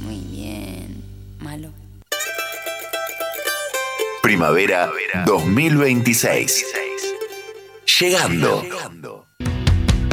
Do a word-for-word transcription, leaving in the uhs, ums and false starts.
Muy bien. Malo. Primavera dos mil veintiséis. Llegando.